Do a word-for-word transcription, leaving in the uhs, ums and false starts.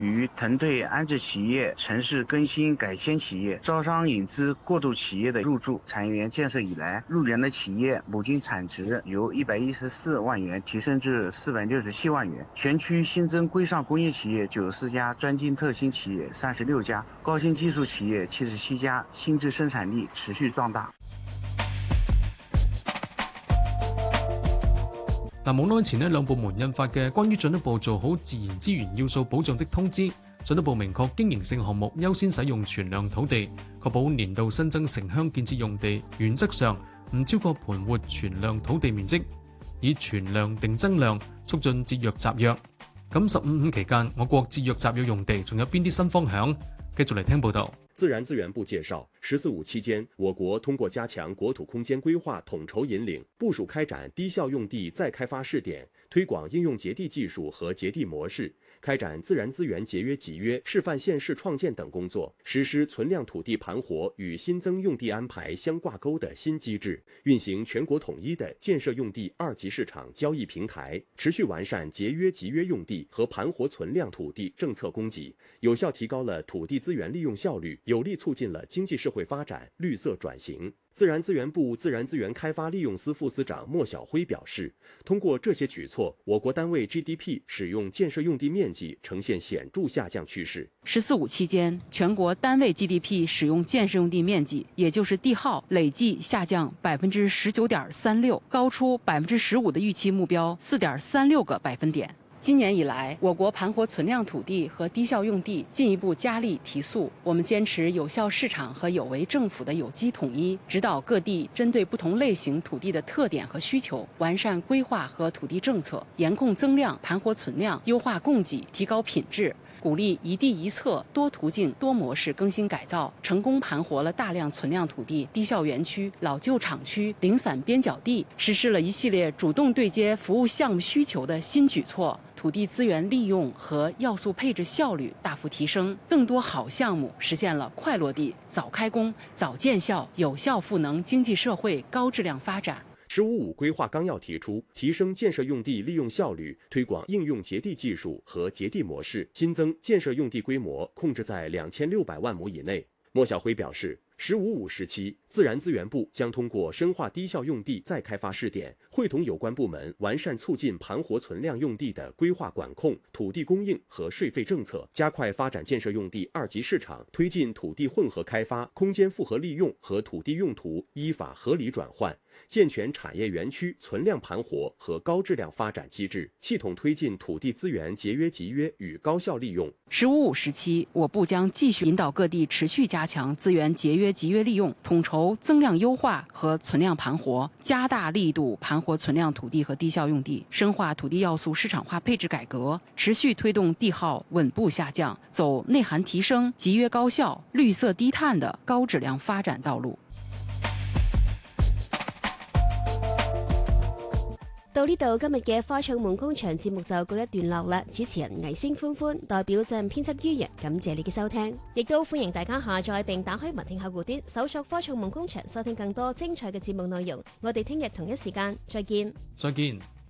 与腾退安置企业、城市更新改迁企业、招商引资过渡企业的入驻。产业园建设以来，入园的企业亩均产值由一百一十四万元提升至四百六十七万元。全区新增规上工业企业九十四家，专精特新企业三十六家，高新技术企业七十七家，新质生产力持续壮大。 嗱，冇耐前呢兩部門印發嘅關於進一步做好自然資源要素保障的通知，進一步明確經營性項目優先使用存量土地，確保年度新增城鄉建設用地原則上唔超過盤活存量土地面積，以存量定增量，促進節約集約。咁十五五期間，我國節約集約用地仲有邊啲新方向？繼續嚟聽報導。 自然資源部介紹，十四五期間，我國通過加強國土空間規劃統籌引領，部署開展低效用地再開發試點，推廣應用節地技術和節地模式，開展自然資源節約集約示範縣市創建等工作，實施存量土地盤活與新增用地安排相掛鈎的新機制，運行全國統一的建設用地二級市場交易平台，持續完善節約集約用地和盤活存量土地政策供給，有效提高了土地資源利用效率，有力促進了經濟社會發展、綠色轉型。自然資源部自然資源開發利用司副司長莫曉輝表示，通過這些舉措，我國單位 G D P 使用建設用地面積呈現顯著下降趨勢。 十四五期間，全國單位 G D P 使用建設用地面積，也就是地耗，累計下降百分之十九點三六，高出百分之十五的預期目標四點三六個百分點。今年以來，我國盤活存量土地和低效用地進一步加力提速。我們堅持有效市場和有為政府的有機統一，指導各地針對不同類型土地的特點和需求，完善規劃和土地政策，嚴控增量、盤活存量，優化供給，提高品質。鼓勵一地一策、多途徑、多模式更新改造，成功盤活了大量存量土地、低效園區、老舊廠區、零散邊角地，實施了一系列主動對接服務項目需求的新舉措，土地資源利用和要素配置效率大幅提升，更多好項目實現了快落地、早開工、早見效，有效賦能經濟社會高質量發展。 十五五規劃綱要提出，提升建設用地利用效率，推廣應用節地技術和節地模式，新增建設用地規模控制在兩千六百萬畝以內。莫曉輝表示，十五五時期，自然資源部將通過深化低效用地再開發試點，會同有關部門完善促進盤活存量用地的規劃管控、土地供應和稅費政策，加快發展建設用地二級市場，推進土地混合開發、空間複合利用和土地用途依法合理轉換，健全產業園區存量盤活和高質量發展機制，系統推進土地資源節約集約與高效利用。 十五五時期，我部將繼續引導各地持續加強資源節約集約利用，統籌增量優化和存量盤活，加大力度盤活存量土地和低效用地，深化土地要素市場化配置改革，持續推動地耗穩步下降，走內涵提升、集約高效、綠色低碳的高質量發展道路。 到呢度，今日嘅科創夢工場節目就告一段落啦。主持人魏星歡歡代表陣編輯于洋，感謝你嘅收聽，亦都歡迎大家下載並打開文聽客戶端，搜索科創夢工場，收聽更多精彩嘅節目內容。我哋聽日同一時間再見。 再見。